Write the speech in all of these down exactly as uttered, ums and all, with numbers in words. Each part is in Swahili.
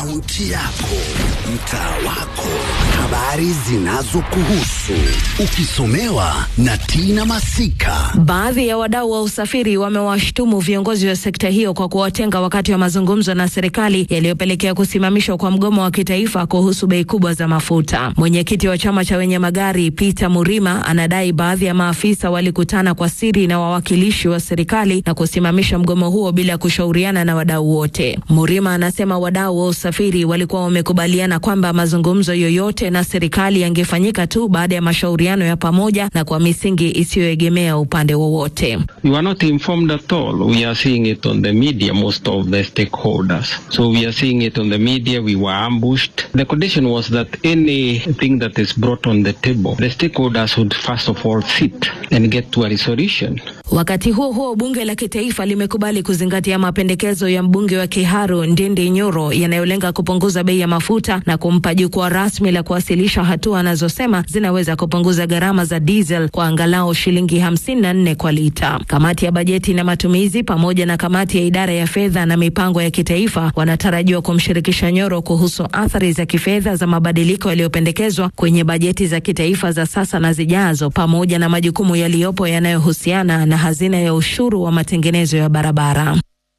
Kaunti yako, mtaa wako, habari zinazokuhusu, ukisomewa na Tina Masika. Baadhi ya wadau wa usafiri wamewashtumu viongozi wa sekta hiyo kwa kuwatenga wakati wa mazungumzo na serikali yaliyopelekea kusimamishwa kwa mgomo wa kitaifa kuhusu bei kubwa za mafuta. Mwenyekiti wa chama cha wenye magari Peter Murima anadai baadhi ya maafisa walikutana kwa siri na wawakilishi wa serikali na kusimamisha mgomo huo bila kushauriana na wadau wote. Murima anasema wadau wa usafiri walikuwa wamekubaliana kwamba mazungumzo yoyote na serikali yangefanyika tu baada ya mashauriano ya pamoja na kwa misingi isiyoegemea upande wowote. We were not informed at all. We are seeing it on the media, most of the stakeholders. So we are seeing it on the media. We were ambushed. The condition was that anything that is brought on the table, the stakeholders would first of all sit and get to a resolution. Wakati huo huo, bunge la kitaifa limekubali kuzingatia mapendekezo ya mbunge wa Kiharu Ndindi Nyoro yanayolenga kupunguza bei ya mafuta na kumpa jukwaa rasmi la kuwasilisha hatua anazosema zinaweza kupunguza gharama za diesel kwa angalau shilingi hamsini na nne kwa lita. Kamati ya bajeti na matumizi pamoja na kamati ya idara ya fedha na mipango ya kitaifa wanatarajiwa kumshirikisha Nyoro kuhusu athari za kifedha za mabadiliko yaliyopendekezwa kwenye bajeti za kitaifa za sasa na zijazo, pamoja na majukumu yaliyopo yanayohusiana na hazina ya ushuru wa matengenezo ya barabara.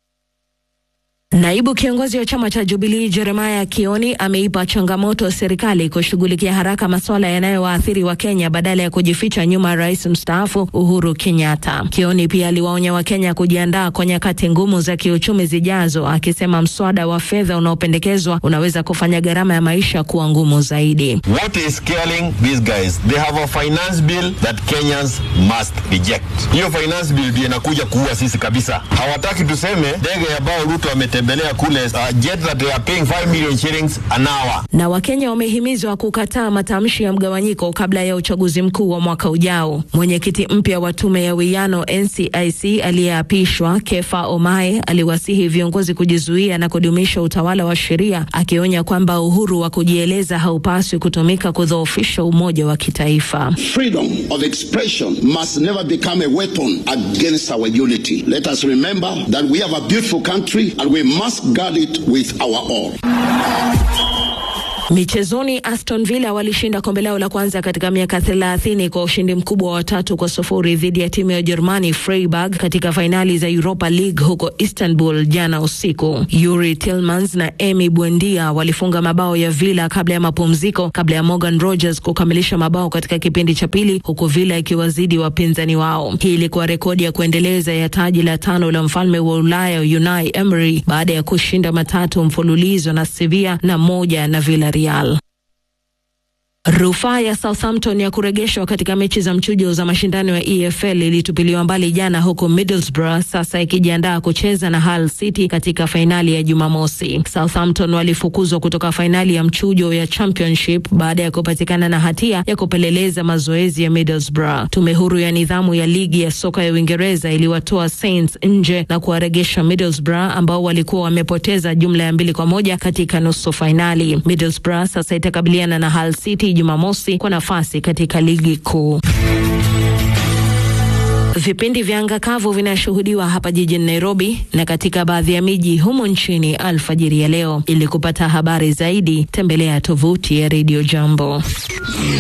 Naibu kiongozi wa chama cha Jubilee Jeremiah Kioni ameipa changamoto serikali kushughulikia haraka masuala yanayowaathiri wa Kenya badala ya kujificha nyuma rais mstaafu Uhuru Kenyatta. Kioni pia aliwaonya wa Kenya kujiandaa kwa nyakati ngumu za kiuchumi zijazo, akisema mswada wa fedha unaopendekezwa unaweza kufanya gharama ya maisha kuwa ngumu zaidi. What is killing these guys? They have a finance bill that Kenyans must reject. Hiyo finance bill ndio inakuja kuua sisi kabisa. Hawataki tuseme ndege ambao Ruto amete belea kule uh, jet that they are paying five million shillings an hour. Na Wakenya wamehimizwa kukataa matamshi ya mgawanyiko kabla ya uchaguzi mkuu wa mwaka ujao. Mwenyekiti mpya wa tume ya Wiano N C I C aliyeapishwa, Kefa Omae, aliwasihi viongozi kujizuia na kudumisha utawala wa sheria, akionya kwamba uhuru wa kujieleza haupaswi kutumika kudhoofisha umoja wa kitaifa. Freedom of expression must never become a weapon against our unity. Let us remember that we have a beautiful country and we must guard it with our all. Michezoni, Aston Villa walishinda kombe lao la kwanza katika miaka thelathini kwa ushindi mkubwa wa tatu kwa sufuri dhidi ya timu ya Ujerumani Freiburg katika fainali za Europa League huko Istanbul jana usiku. Yuri Tillmans na Emi Buendia walifunga mabao ya Villa kabla ya mapumziko, kabla ya Morgan Rogers kukamilisha mabao katika kipindi cha pili, huku Villa ikiwazidi wapinzani wao. Hii ilikuwa rekodi ya kuendeleza ya taji la tano la mfalme wa Ulaya Unai Emery baada ya kushinda matatu mfululizo na Sevilla na moja na Villarreal. Rufaa ya Southampton ya kurejeshwa katika mechi za mchujo za mashindano ya E F L ilitupiliwa mbali jana, huko Middlesbrough sasa ikijiandaa kucheza na Hull City katika fainali ya Jumamosi. Southampton walifukuzwa kutoka fainali ya mchujo ya Championship baada ya kupatikana na hatia ya kupeleleza mazoezi ya Middlesbrough. Tume huru ya nidhamu ya ligi ya soka ya Uingereza iliwatoa Saints nje na kuwaregesha Middlesbrough ambao walikuwa wamepoteza jumla ya mbili kwa moja katika nusu fainali. Middlesbrough sasa itakabiliana na Hull City Jumamosi kwa nafasi katika ligi kuu. Vipindi vya anga kavu vinashuhudiwa hapa jijini Nairobi na katika baadhi ya miji humo nchini alfajiri ya leo. Ili kupata habari zaidi, tembelea tovuti ya Radio Jambo.